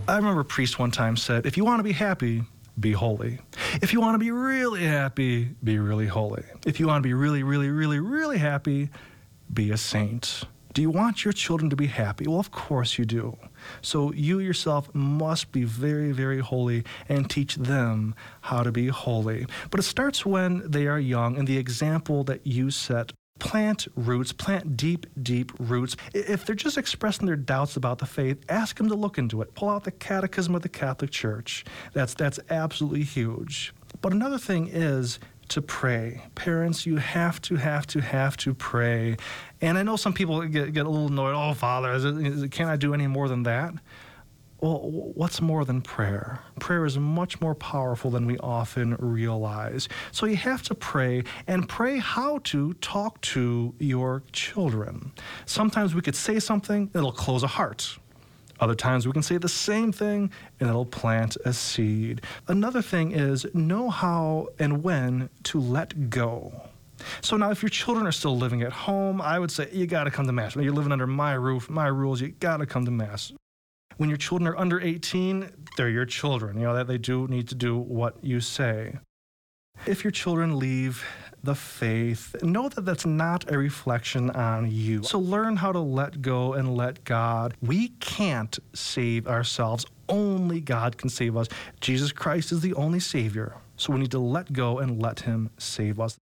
I remember a priest one time said, if you want to be happy, be holy. If you want to be really happy, be really holy. If you want to be really, really, really, really happy, be a saint. Do you want your children to be happy? Well, of course you do. So you yourself must be very, very holy and teach them how to be holy. But it starts when they are young, and the example that you set. Plant roots, plant deep, deep roots. If they're just expressing their doubts about the faith, ask them to look into it. Pull out the Catechism of the Catholic Church. That's absolutely huge. But another thing is to pray. Parents, you have to pray. And I know some people get a little annoyed. Oh, Father, can't I do any more than that? Well, what's more than prayer? Prayer is much more powerful than we often realize. So you have to pray, and pray how to talk to your children. Sometimes we could say something, it'll close a heart. Other times we can say the same thing, and it'll plant a seed. Another thing is know how and when to let go. So now if your children are still living at home, I would say you got to come to Mass. When you're living under my roof, my rules, you got to come to Mass. When your children are under 18, they're your children. You know, that they do need to do what you say. If your children leave the faith, know that that's not a reflection on you. So learn how to let go and let God. We can't save ourselves. Only God can save us. Jesus Christ is the only Savior. So we need to let go and let Him save us.